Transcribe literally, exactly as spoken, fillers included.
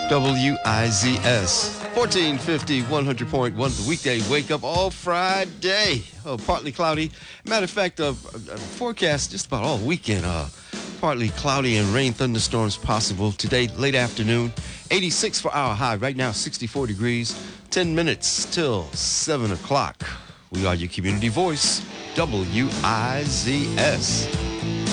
W I Z S. fourteen fifty, one hundred point one, the weekday wake up all Friday. Oh, partly cloudy. Matter of fact, uh, uh, forecast just about all weekend. Uh, partly cloudy and rain thunderstorms possible today, late afternoon. eighty-six for our high. Right now, sixty-four degrees. ten minutes till seven o'clock. We are your community voice, W I Z S.